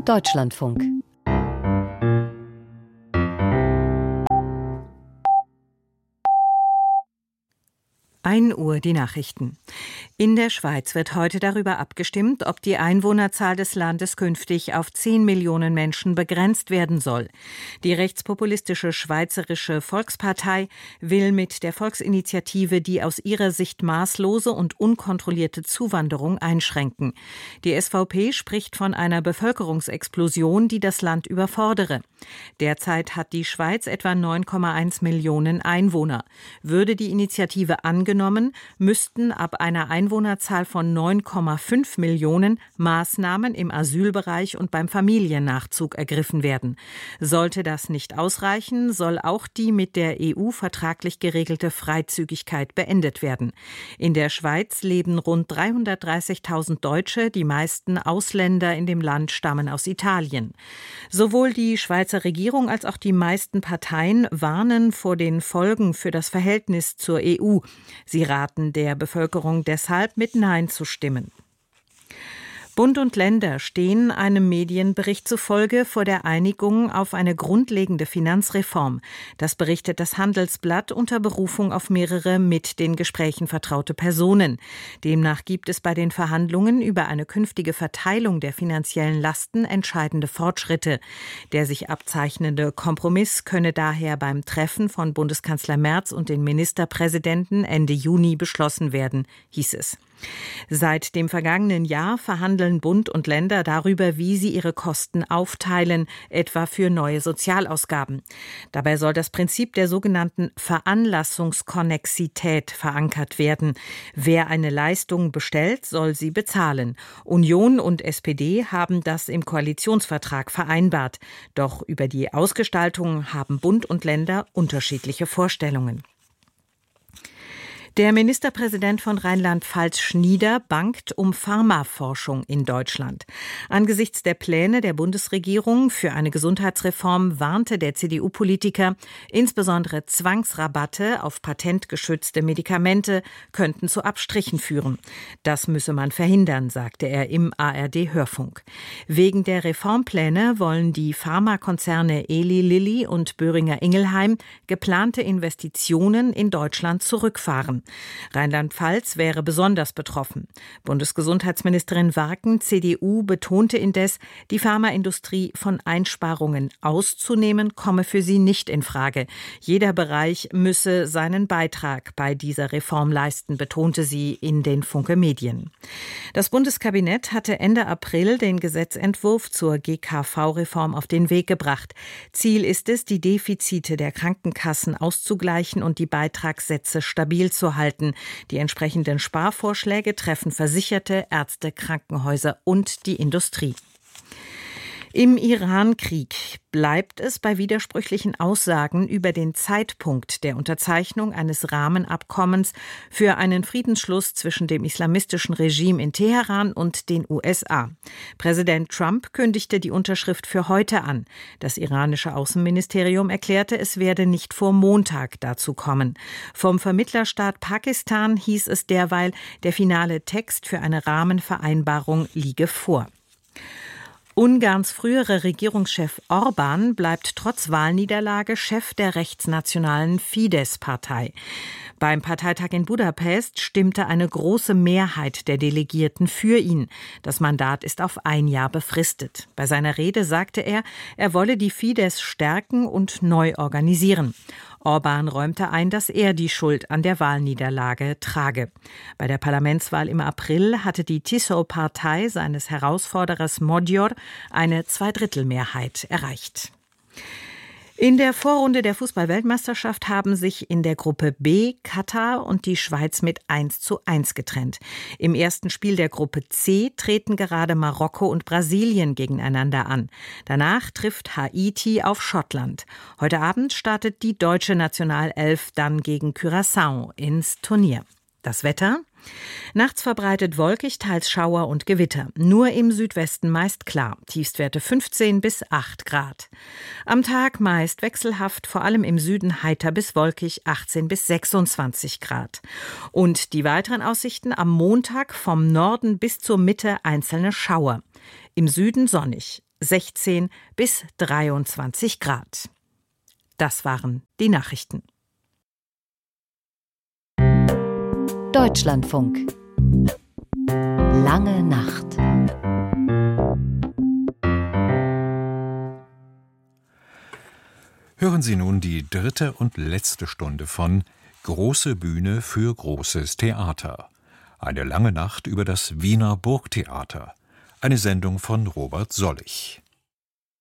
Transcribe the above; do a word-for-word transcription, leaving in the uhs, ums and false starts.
Deutschlandfunk. ein Uhr die Nachrichten. In der Schweiz wird heute darüber abgestimmt, ob die Einwohnerzahl des Landes künftig auf zehn Millionen Menschen begrenzt werden soll. Die rechtspopulistische Schweizerische Volkspartei will mit der Volksinitiative die aus ihrer Sicht maßlose und unkontrollierte Zuwanderung einschränken. Die S V P spricht von einer Bevölkerungsexplosion, die das Land überfordere. Derzeit hat die Schweiz etwa neun Komma eins Millionen Einwohner. Würde die Initiative angenommen, müssten ab einer Einwohnerzahl von neun Komma fünf Millionen Maßnahmen im Asylbereich und beim Familiennachzug ergriffen werden. Sollte das nicht ausreichen, soll auch die mit der E U vertraglich geregelte Freizügigkeit beendet werden. In der Schweiz leben rund dreihundertdreißigtausend Deutsche, die meisten Ausländer in dem Land stammen aus Italien. Sowohl die Schweizer Regierung als auch die meisten Parteien warnen vor den Folgen für das Verhältnis zur E U. Sie raten der Bevölkerung deshalb, mit Nein zu stimmen. Bund und Länder stehen einem Medienbericht zufolge vor der Einigung auf eine grundlegende Finanzreform. Das berichtet das Handelsblatt unter Berufung auf mehrere mit den Gesprächen vertraute Personen. Demnach gibt es bei den Verhandlungen über eine künftige Verteilung der finanziellen Lasten entscheidende Fortschritte. Der sich abzeichnende Kompromiss könne daher beim Treffen von Bundeskanzler Merz und den Ministerpräsidenten Ende Juni beschlossen werden, hieß es. Seit dem vergangenen Jahr verhandeln Bund und Länder darüber, wie sie ihre Kosten aufteilen, etwa für neue Sozialausgaben. Dabei soll das Prinzip der sogenannten Veranlassungskonnexität verankert werden. Wer eine Leistung bestellt, soll sie bezahlen. Union und S P D haben das im Koalitionsvertrag vereinbart. Doch über die Ausgestaltung haben Bund und Länder unterschiedliche Vorstellungen. Der Ministerpräsident von Rheinland-Pfalz Schnieder bangt um Pharmaforschung in Deutschland. Angesichts der Pläne der Bundesregierung für eine Gesundheitsreform warnte der C D U-Politiker, insbesondere Zwangsrabatte auf patentgeschützte Medikamente könnten zu Abstrichen führen. Das müsse man verhindern, sagte er im A R D-Hörfunk. Wegen der Reformpläne wollen die Pharmakonzerne Eli Lilly und Boehringer Ingelheim geplante Investitionen in Deutschland zurückfahren. Rheinland-Pfalz wäre besonders betroffen. Bundesgesundheitsministerin Warken, C D U, betonte indes, die Pharmaindustrie von Einsparungen auszunehmen, komme für sie nicht in Frage. Jeder Bereich müsse seinen Beitrag bei dieser Reform leisten, betonte sie in den Funke Medien. Das Bundeskabinett hatte Ende April den Gesetzentwurf zur G K V-Reform auf den Weg gebracht. Ziel ist es, die Defizite der Krankenkassen auszugleichen und die Beitragssätze stabil zu halten. Die entsprechenden Sparvorschläge treffen Versicherte, Ärzte, Krankenhäuser und die Industrie. Im Iran-Krieg bleibt es bei widersprüchlichen Aussagen über den Zeitpunkt der Unterzeichnung eines Rahmenabkommens für einen Friedensschluss zwischen dem islamistischen Regime in Teheran und den U S A. Präsident Trump kündigte die Unterschrift für heute an. Das iranische Außenministerium erklärte, es werde nicht vor Montag dazu kommen. Vom Vermittlerstaat Pakistan hieß es derweil, der finale Text für eine Rahmenvereinbarung liege vor. Ungarns früherer Regierungschef Orbán bleibt trotz Wahlniederlage Chef der rechtsnationalen Fidesz-Partei. Beim Parteitag in Budapest stimmte eine große Mehrheit der Delegierten für ihn. Das Mandat ist auf ein Jahr befristet. Bei seiner Rede sagte er, er wolle die Fidesz stärken und neu organisieren. Orbán räumte ein, dass er die Schuld an der Wahlniederlage trage. Bei der Parlamentswahl im April hatte die Tiso-Partei seines Herausforderers Magyar eine Zweidrittelmehrheit erreicht. In der Vorrunde der Fußball-Weltmeisterschaft haben sich in der Gruppe B Katar und die Schweiz mit eins zu eins getrennt. Im ersten Spiel der Gruppe C treten gerade Marokko und Brasilien gegeneinander an. Danach trifft Haiti auf Schottland. Heute Abend startet die deutsche Nationalelf dann gegen Curaçao ins Turnier. Das Wetter? Nachts verbreitet wolkig, teils Schauer und Gewitter. Nur im Südwesten meist klar. Tiefstwerte fünfzehn bis acht Grad. Am Tag meist wechselhaft, vor allem im Süden heiter bis wolkig, achtzehn bis sechsundzwanzig Grad. Und die weiteren Aussichten am Montag vom Norden bis zur Mitte einzelne Schauer. Im Süden sonnig. sechzehn bis dreiundzwanzig Grad. Das waren die Nachrichten. Deutschlandfunk. Lange Nacht. Hören Sie nun die dritte und letzte Stunde von Große Bühne für großes Theater. Eine lange Nacht über das Wiener Burgtheater. Eine Sendung von Robert Sollig.